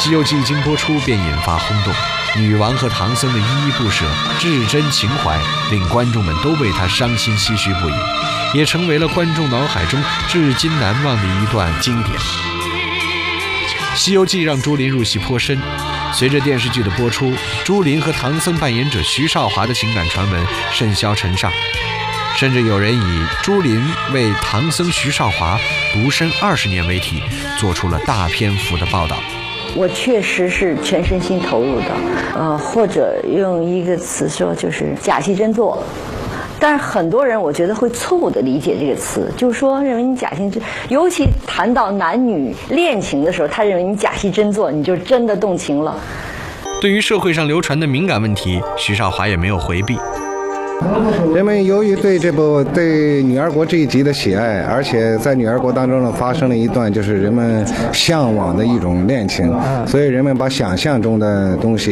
西游记》一经播出便引发轰动，女王和唐僧的依依不舍、至真情怀，令观众们都为他伤心唏嘘不已，也成为了观众脑海中至今难忘的一段经典。《西游记》让朱琳入戏颇深，随着电视剧的播出，朱琳和唐僧扮演者徐少华的情感传闻甚嚣尘上，甚至有人以朱琳为唐僧徐少华独身20年为题，做出了大篇幅的报道。 我确实是全身心投入的，或者用一个词说就是假戏真做。但是很多人我觉得会错误地理解这个词，就是说认为你假戏真，尤其谈到男女恋情的时候，他认为你假戏真做，你就真的动情了。 对于社会上流传的敏感问题，徐少华也没有回避。 人们由于对女儿国这一集的喜爱，而且在女儿国当中呢发生了一段就是人们向往的一种恋情，所以人们把想象中的东西